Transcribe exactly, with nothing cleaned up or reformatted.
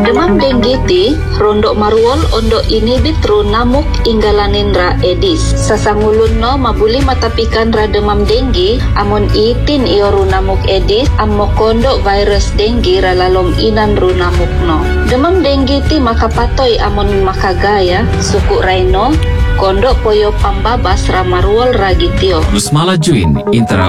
Demam denggi ti rondok maruol ondo ini bitru namuk inggalanin ra edis. Sasangulun no mabuli matapikan ra demam denggi amon itin ioru namuk edis ammo kondo virus denggi ra lalom inan ru namuk no. Demam denggi ti makapatoy amon makagaya suku raino kondo poyo pambabas ra maruol ra gitio. Nusmala Juin intera